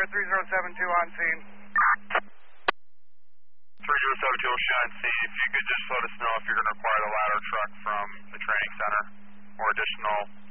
3072 on scene. 3072 Ocean C, if you could just let us know if you're going to require the ladder truck from the training center or additional